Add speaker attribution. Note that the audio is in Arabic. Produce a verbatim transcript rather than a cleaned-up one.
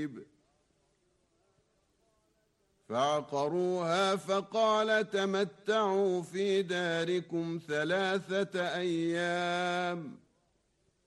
Speaker 1: قريب فعقروها فقال تمتعوا في داركم ثلاثة أيام